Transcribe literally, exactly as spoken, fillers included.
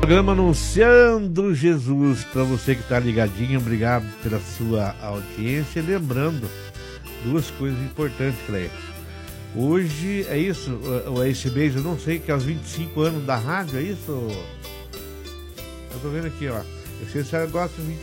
Programa Anunciando Jesus, para você que está ligadinho, obrigado pela sua audiência. Lembrando duas coisas importantes, Cleia. Hoje é isso, ou é esse mês, eu não sei, que é os vinte e cinco anos da rádio, é isso? Eu tô vendo aqui, ó. Eu sei se ela gosta de vinte